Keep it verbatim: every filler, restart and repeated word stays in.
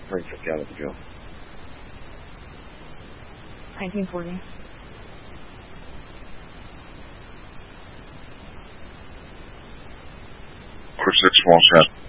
Frank took you out of the jail? nineteen forty. Number six, small set.